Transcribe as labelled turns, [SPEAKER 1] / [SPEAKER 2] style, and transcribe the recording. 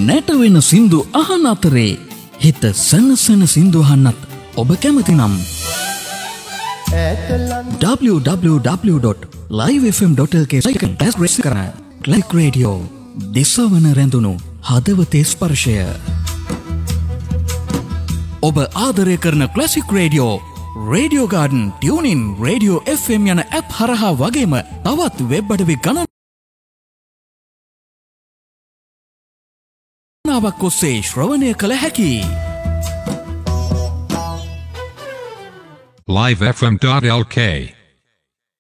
[SPEAKER 1] නැටවෙන සින්දු අහන අතරේ හිත සනසන සින්දු අහන්නත් ඔබ කැමති නම් www.livefm.lk එකෙන් ටැස්ට් කරන ක්ලික් රේඩියෝ දිසවන රැඳුණු හදවතේ ස්පර්ශය. ඔබ ආදරය කරන classic radio, radio garden, tuning, radio FM යන ඇප් හරහා වගේම තවත් වෙබ් අඩවි ගණනාවක් ඔස්සේ ශ්‍රවණය කළ හැකි.
[SPEAKER 2] livefm.lk